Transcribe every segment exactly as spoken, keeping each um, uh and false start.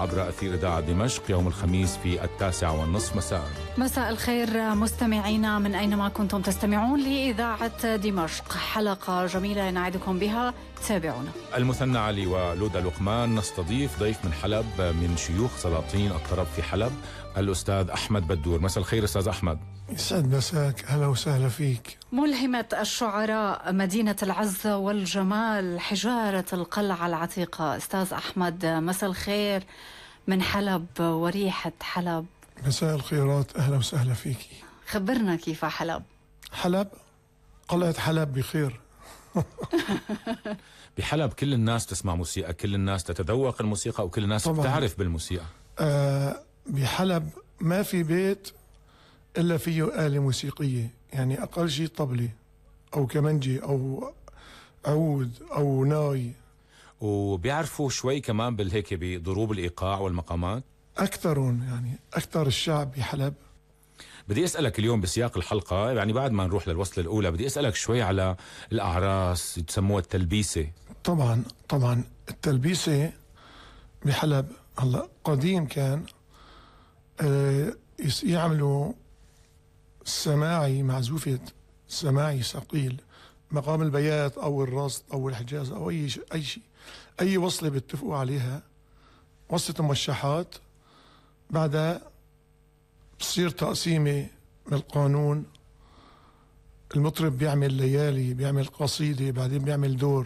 عبر أثير إذاعة دمشق يوم الخميس في التاسعة والنصف مساء. مساء الخير مستمعينا من أينما كنتم تستمعون لإذاعة دمشق، حلقة جميلة نعدكم بها، تابعونا. المثنى علي ولودا لقمان نستضيف ضيف من حلب من شيوخ سلاطين الطرب في حلب، الأستاذ أحمد بدور. مساء الخير أستاذ أحمد. يسعد مساك، أهلا وسهلا فيك. ملهمة الشعراء، مدينة العز والجمال، حجارة القلعة العتيقة. أستاذ أحمد مساء الخير من حلب وريحة حلب. مساء الخيرات، أهلا وسهلا فيك. خبرنا كيف حلب؟ حلب قلعة حلب بخير. بحلب كل الناس تسمع موسيقى، كل الناس تتذوق الموسيقى وكل الناس طبعاً بتعرف بالموسيقى. آه بحلب ما في بيت إلا فيه آلة موسيقية، يعني أقل شيء طبلة أو كمنجي أو عود أو ناي. وبيعرفوا شوي كمان بالهيك بضروب الإيقاع والمقامات؟ أكثرون، يعني أكثر الشعب بحلب. بدي أسألك اليوم بسياق الحلقة، يعني بعد ما نروح للوصلة الأولى، بدي أسألك شوي على الأعراس، يسموها التلبيسة. طبعا طبعا التلبيسة بحلب هلا قديم كان آه يعملوا سماعي، معزوفة سماعي ثقيل، مقام البيات أو الرصد أو الحجاز أو أي شيء أي شيء أي وصلة بيتفقوا عليها، وصلة موشحات، بعدها بصير تقسيمة من القانون. المطرب بيعمل ليالي، بيعمل قصيدة، بعدين بيعمل دور،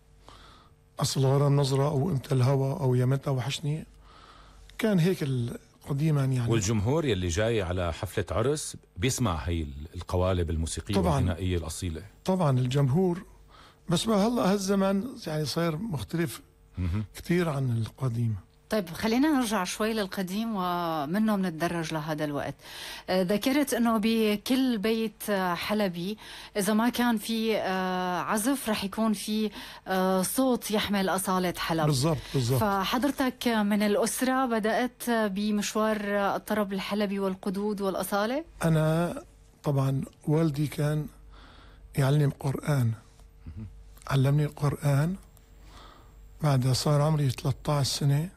أصل غرام نظرة أو إمتى الهوى أو يا متى وحشني. كان هيك قديما يعني. والجمهور يلي جاي على حفلة عرس بيسمع هي القوالب الموسيقية والغنائية الأصيلة. طبعا الجمهور، بس ما هلا هالزمن يعني صاير مختلف كثير عن القديم. طيب خلينا نرجع شوي للقديم ومنه بنتدرج لهذا الوقت. ذكرت انه بكل بيت حلبي اذا ما كان في عزف رح يكون في صوت يحمل أصالة حلب. بالضبط بالضبط. فحضرتك من الأسرة بدأت بمشوار الطرب الحلبي والقدود والأصالة؟ أنا طبعا والدي كان يعلم قرآن، علمني القرآن، بعدها صار عمري ثلاثة عشر سنة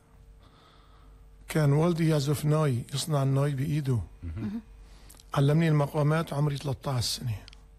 كان والدي يعزف ناي، يصنع الناي بإيده، علمني المقامات عمري ثلاثة عشر سنة.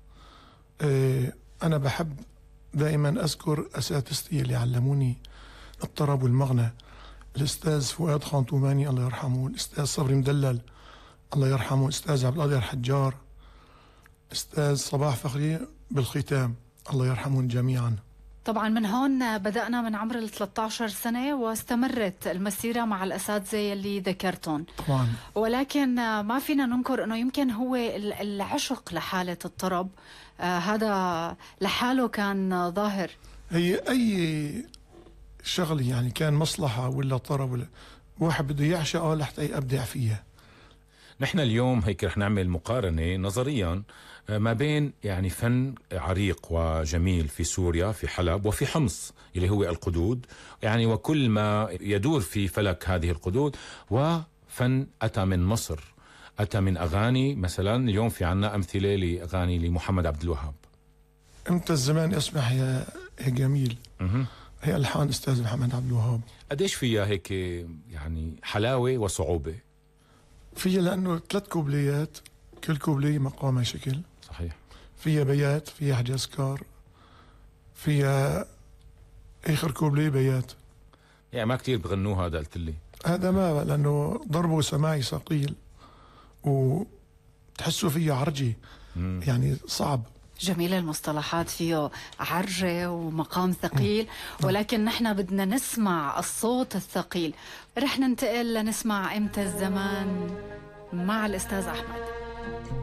إيه أنا بحب دائما أذكر أساتذتي اللي علموني الطرب والمغنى، الأستاذ فؤاد خانطوماني الله يرحمه، الأستاذ صبري مدلل الله يرحمه، الأستاذ عبد القادر حجار، الأستاذ صباح فخري بالختام الله يرحمهم جميعا. طبعا من هون بدأنا من عمر ال ثلاثة عشر سنة واستمرت المسيرة مع الأساتذة يلي ذكرتهم طبعا. ولكن ما فينا ننكر أنه يمكن هو العشق لحالة الطرب آه هذا لحاله كان ظاهر. هي أي شغلة يعني كان مصلحة ولا طرب ولا واحد بده يعشقها لحتى يبدع فيها. نحن اليوم هيك رح نعمل مقارنة نظريا ما بين يعني فن عريق وجميل في سوريا في حلب وفي حمص اللي هو القدود، يعني وكل ما يدور في فلك هذه القدود، وفن أتى من مصر، أتى من أغاني. مثلا اليوم في عنا أمثلة لأغاني لمحمد عبد الوهاب. امتى الزمان اسمح يا يا جميل، مه. هي ألحان أستاذ محمد عبد الوهاب. قديش فيها هيك يعني حلاوة وصعوبة؟ فيها لأنه ثلاث كوبليات، كل كوبلي مقامها شكل. صحيح. فيها بيات، فيها حجاز كار، فيها آخر كوبلي بيات. يعني ما كتير بغنوها هذا قلت لي. هذا ما لأنه ضربه سماعي ثقيل وتحسوا فيه عرجي. مم. يعني صعب. جميلة المصطلحات، فيه عرجة ومقام ثقيل، ولكن نحن بدنا نسمع الصوت الثقيل. رح ننتقل لنسمع امتى الزمان مع الأستاذ أحمد.